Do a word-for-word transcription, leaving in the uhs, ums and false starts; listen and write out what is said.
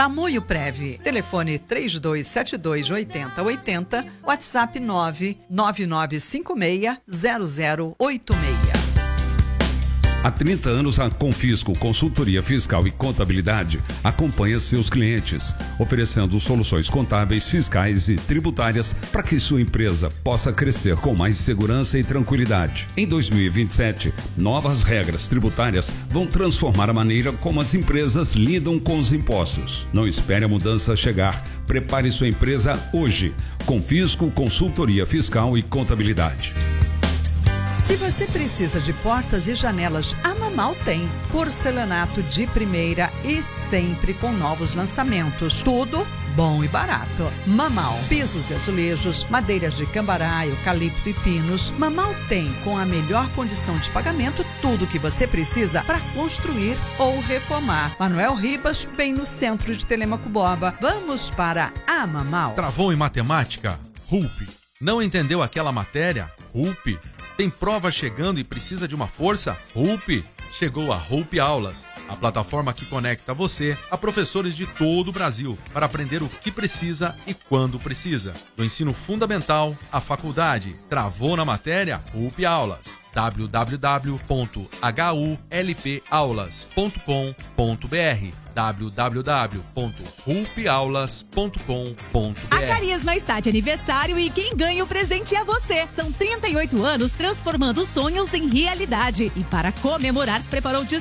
Tamoio Prev, telefone três dois sete dois oito zero oito zero, WhatsApp nove nove nove cinco seis zero zero oito seis. Há trinta anos, a Confisco Consultoria Fiscal e Contabilidade acompanha seus clientes, oferecendo soluções contábeis, fiscais e tributárias para que sua empresa possa crescer com mais segurança e tranquilidade. Em dois mil e vinte e sete, novas regras tributárias vão transformar a maneira como as empresas lidam com os impostos. Não espere a mudança chegar. Prepare sua empresa hoje. Confisco Consultoria Fiscal e Contabilidade. Se você precisa de portas e janelas, a Mamal tem. Porcelanato de primeira e sempre com novos lançamentos. Tudo bom e barato. Mamal, pisos e azulejos, madeiras de cambará, eucalipto e pinos. Mamal tem, com a melhor condição de pagamento, tudo o que você precisa para construir ou reformar. Manuel Ribas, bem no centro de Telemaco Borba. Vamos para a Mamal. Travou em matemática? R U P. Não entendeu aquela matéria? R U P. Tem prova chegando e precisa de uma força? R U P! Chegou a R U P Aulas, a plataforma que conecta você a professores de todo o Brasil para aprender o que precisa e quando precisa. Do ensino fundamental à faculdade. Travou na matéria? R U P Aulas. w w w ponto h u l p aulas ponto com ponto b r w w w ponto r u p aulas ponto com ponto b r. A Carisma está de aniversário e quem ganha o presente é você. São trinta e oito anos transformando sonhos em realidade. E para comemorar, preparou